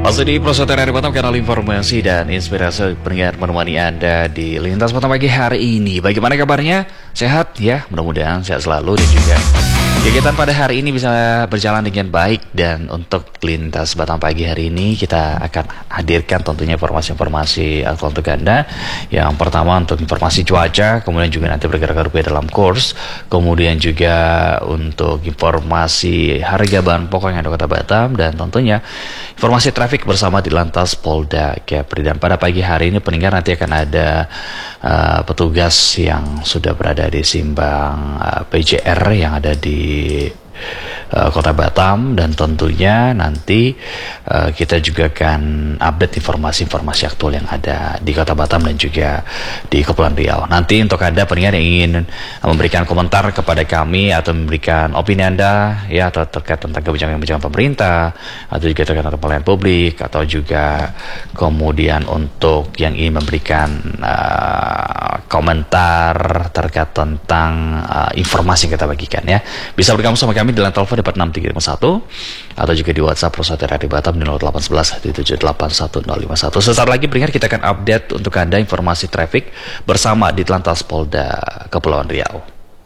Masih di Prosotan dari Batam, kanal informasi dan inspirasi pendengar menemani Anda di Lintas Batam pagi hari ini. Bagaimana kabarnya? Sehat ya? Mudah-mudahan sehat selalu dan juga kegiatan pada hari ini bisa berjalan dengan baik. Dan untuk Lintas Batam pagi hari ini kita akan hadirkan tentunya informasi-informasi aktual untuk Anda. Yang pertama untuk informasi cuaca, kemudian juga nanti bergerak rupiah dalam kurs, kemudian juga untuk informasi harga bahan pokok yang ada di Kota Batam, dan tentunya informasi trafik bersama di Lantas Polda Kepri. Dan pada pagi hari ini pendengar nanti akan ada petugas yang sudah berada di simpang PJR yang ada di Kota Batam, dan tentunya nanti kita juga akan update informasi-informasi aktual yang ada di Kota Batam dan juga di Kepulauan Riau. Nanti untuk Anda pendengar yang ingin memberikan komentar kepada kami atau memberikan opini Anda ya, atau terkait tentang kebijakan-kebijakan pemerintah, atau juga terkait tentang pelayanan publik, atau juga kemudian untuk yang ingin memberikan komentar terkait tentang informasi yang kita bagikan ya, bisa bergabung sama kami di line telepon 46351 atau juga di WhatsApp Prosotan Radio Batam di 0811 7781051. Sesaat lagi pendengar kita akan update untuk Anda informasi traffic bersama di Lantas Polda Kepulauan Riau.